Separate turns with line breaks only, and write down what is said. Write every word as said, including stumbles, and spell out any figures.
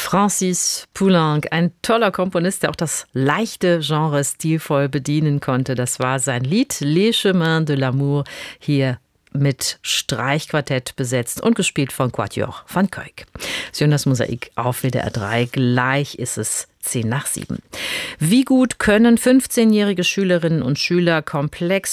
Francis Poulenc, ein toller Komponist, der auch das leichte Genre stilvoll bedienen konnte. Das war sein Lied Les Chemins de l'Amour, hier mit Streichquartett besetzt und gespielt von Quatuor van Kuijk. Sie hören das Mosaik auf W D R drei. Gleich ist es zehn nach sieben. Wie gut können fünfzehnjährige Schülerinnen und Schüler komplex